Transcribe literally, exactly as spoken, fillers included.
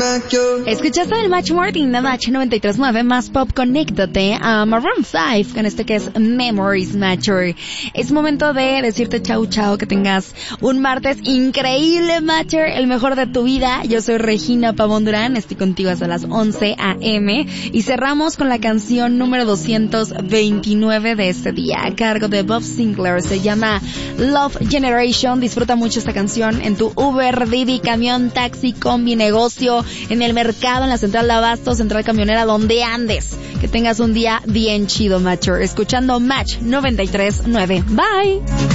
Escuchaste el Match Morning de Match noventa y tres punto nueve, más pop, conéctate a Maroon cinco con este que es Memories Matcher. Es momento de decirte chau chau, que tengas un martes increíble, Matcher, el mejor de tu vida. Yo soy Regina Pavón Durán, estoy contigo hasta las once a eme y cerramos con la canción número doscientos veintinueve de este día, a cargo de Bob Sinclair. Se llama Love Generation. Disfruta mucho esta canción en tu Uber, Didi, camión, taxi, combi, negocio, en el mercado, en la central de abasto, central camionera, donde andes. Que tengas un día bien chido, Matcher, escuchando Match noventa y tres punto nueve. Bye.